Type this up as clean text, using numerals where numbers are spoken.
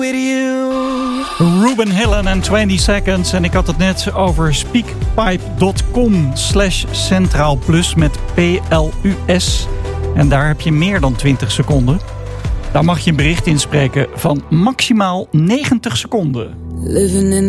Ruben Hillen en 20 Seconds. En ik had het net over speakpipe.com/Centraal Plus met PLUS. En daar heb je meer dan 20 seconden. Daar mag je een bericht inspreken van maximaal 90 seconden. Living in